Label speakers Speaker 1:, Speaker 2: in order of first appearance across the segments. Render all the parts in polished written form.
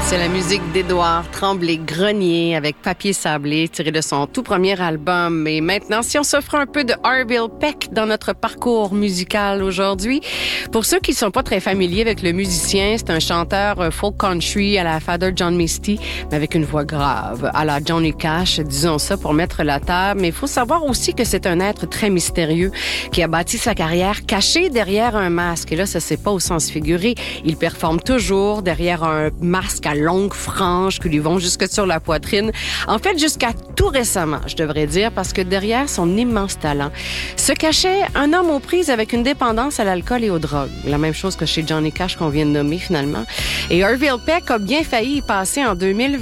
Speaker 1: C'est la musique d'Édouard Tremblay-Grenier avec Papier sablé, tiré de son tout premier album. Et maintenant, si on s'offre un peu de Orville Peck dans notre parcours musical aujourd'hui, pour ceux qui ne sont pas très familiers avec le musicien, c'est un chanteur folk country à la Father John Misty, mais avec une voix grave, à la Johnny Cash, disons ça pour mettre la table. Mais il faut savoir aussi que c'est un être très mystérieux qui a bâti sa carrière caché derrière un masque. Et là, ça c'est pas au sens figuré. Il performe toujours derrière un masque à longues franges qui lui vont jusque sur la poitrine. En fait, jusqu'à tout récemment, je devrais dire, parce que derrière son immense talent se cachait un homme aux prises avec une dépendance à l'alcool et aux drogues. La même chose que chez Johnny Cash qu'on vient de nommer finalement. Et Orville Peck a bien failli y passer en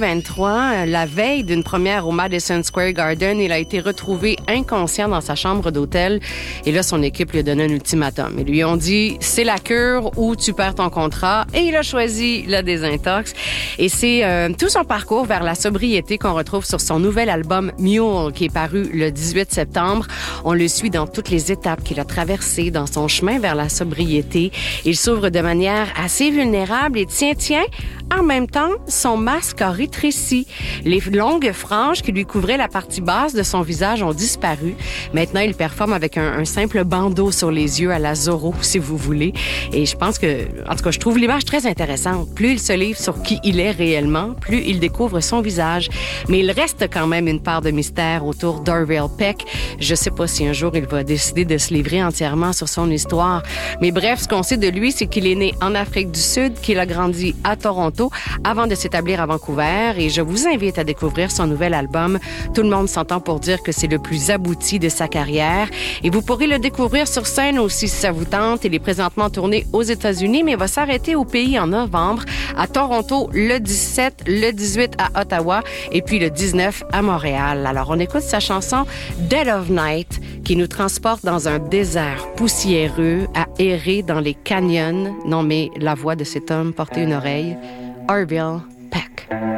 Speaker 1: 2023, la veille d'une première au Madison Square Garden. Il a été retrouvé inconscient dans sa chambre d'hôtel. Et là, son équipe lui a donné un ultimatum. Ils lui ont dit, c'est la cure ou tu perds ton contrat. Et il a choisi la désintox. Et c'est tout son parcours vers la sobriété qu'on retrouve sur son nouvel album Mule qui est paru le 18 septembre. On le suit dans toutes les étapes qu'il a traversées dans son chemin vers la sobriété. Il s'ouvre de manière assez vulnérable et tiens, en même temps, son masque a rétréci. Les longues franges qui lui couvraient la partie basse de son visage ont disparu. Maintenant, il performe avec un simple bandeau sur les yeux à la Zorro, si vous voulez. Et je pense que, en tout cas, je trouve l'image très intéressante. Plus il se livre sur qui il est réellement, plus il découvre son visage. Mais il reste quand même une part de mystère autour d'Orville Peck. Je sais pas si un jour il va décider de se livrer entièrement sur son histoire. Mais bref, ce qu'on sait de lui, c'est qu'il est né en Afrique du Sud, qu'il a grandi à Toronto avant de s'établir à Vancouver. Et je vous invite à découvrir son nouvel album. Tout le monde s'entend pour dire que c'est le plus abouti de sa carrière. Et vous pourrez le découvrir sur scène aussi si ça vous tente. Il est présentement tourné aux États-Unis, mais va s'arrêter au pays en novembre, à Toronto le 17, le 18 à Ottawa et puis le 19 à Montréal. Alors, on écoute sa chanson Dead of Night qui nous transporte dans un désert poussiéreux à errer dans les canyons. Non, mais la voix de cet homme, portez une oreille. Orville